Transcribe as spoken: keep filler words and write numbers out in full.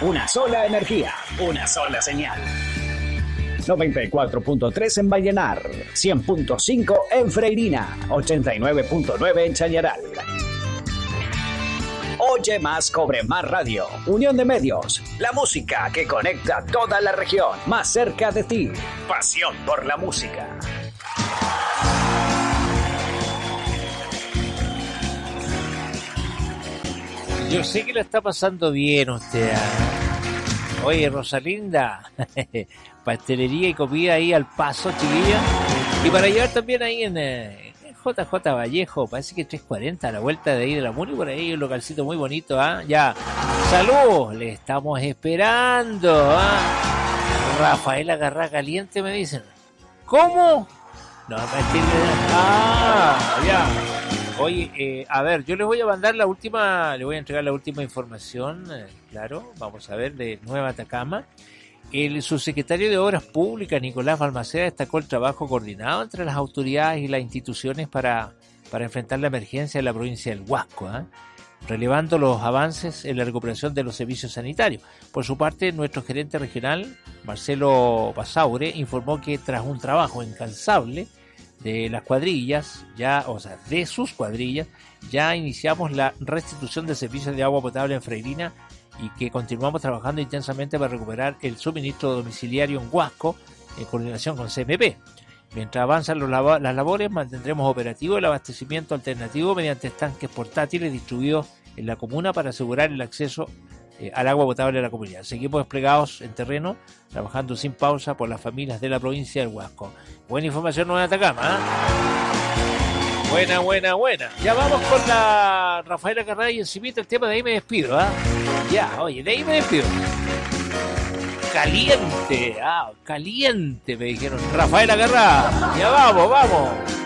Una sola energía, una sola señal. noventa y cuatro punto tres en Vallenar, cien punto cinco en Freirina, ochenta y nueve punto nueve en Chañaral. Oye más, cobre más radio. Unión de medios. La música que conecta toda la región. Más cerca de ti. Pasión por la música. Yo sé que lo está pasando bien usted. ¿eh? Oye, Rosalinda, pastelería y comida ahí al paso, chiquilla. Y para llevar también ahí en eh, J J Vallejo, parece que tres cuarenta, a la vuelta de ahí de la Muni, por ahí un localcito muy bonito, ¿ah? ¿eh? Ya, salud, le estamos esperando, ¿ah? ¿eh? Rafael Agarrá caliente, me dicen. ¿Cómo? No, ah, ya. Oye, eh, a ver, yo les voy a mandar la última, les voy a entregar la última información, eh, claro, vamos a ver, de Nueva Atacama. El subsecretario de Obras Públicas, Nicolás Balmaceda, destacó el trabajo coordinado entre las autoridades y las instituciones para, para enfrentar la emergencia en la provincia del Huasco, ¿eh? relevando los avances en la recuperación de los servicios sanitarios. Por su parte, nuestro gerente regional, Marcelo Basaure, informó que tras un trabajo incansable de las cuadrillas, ya, o sea, de sus cuadrillas, ya iniciamos la restitución de servicios de agua potable en Freirina y que continuamos trabajando intensamente para recuperar el suministro domiciliario en Huasco en coordinación con C M P. Mientras avanzan los lab- las labores, mantendremos operativo el abastecimiento alternativo mediante estanques portátiles distribuidos en la comuna para asegurar el acceso eh, al agua potable de la comunidad. Seguimos desplegados en terreno, trabajando sin pausa por las familias de la provincia del Huasco. Buena información, Nueva Atacama, ¿eh? Buena, buena, buena. Ya vamos con la Rafaela Carrá y encimita el tema, de ahí me despido, ¿ah? ¿eh? Ya, oye, de ahí me despido. Caliente, ah, caliente, me dijeron. Rafaela Carrá, ya vamos, vamos.